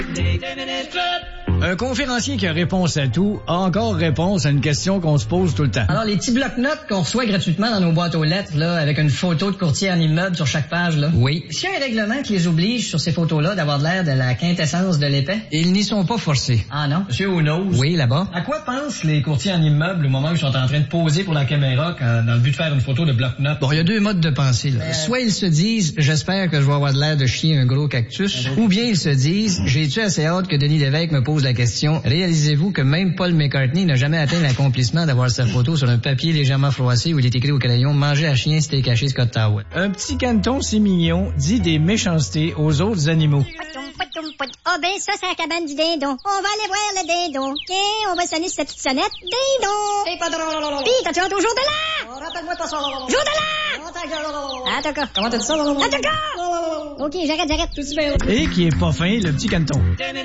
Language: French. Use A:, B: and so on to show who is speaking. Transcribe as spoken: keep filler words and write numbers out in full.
A: Un conférencier qui a réponse à tout a encore réponse à une question qu'on se pose tout le temps.
B: Alors, les petits blocs-notes qu'on reçoit gratuitement dans nos boîtes aux lettres, là, avec une photo de courtier en immeuble sur chaque page, là.
C: Oui.
B: Est-ce qu'il y a un règlement qui les oblige sur ces photos-là d'avoir de l'air de la quintessence de l'épais?
C: Ils n'y sont pas forcés.
B: Ah non? Monsieur Onos?
C: Oui, là-bas.
B: À quoi pensent les courtiers en immeuble au moment où ils sont en train de poser pour la caméra quand, dans le but de faire une photo de bloc-notes?
C: Bon, il y a deux modes de pensée, là.
B: Euh...
C: Soit ils se disent, j'espère que je vais avoir de l'air de chier un gros cactus,
B: euh...
C: ou bien ils se disent, j'ai-tu assez hâte que Denis Lévesque me pose la question, réalisez-vous que même Paul McCartney n'a jamais atteint l'accomplissement d'avoir sa photo sur un papier légèrement froissé où il est écrit au crayon « Manger à chien, c'était caché Scott Tower ».
A: Un petit canton si mignon dit des méchancetés aux autres animaux.
D: Ah ben ça, c'est la cabane du dindon. On va aller voir le dindon. OK, on va sonner sa petite sonnette. Dindon! Pis, t'as-tu hâte au jour de l'an?
B: Rappelle-moi pas ça.
D: Jour de l'an! Ah, d'accord.
B: Comment t'as dit ça?
D: Ah, d'accord! OK, j'arrête, j'arrête.
A: Et qui est pas fin, le petit canton.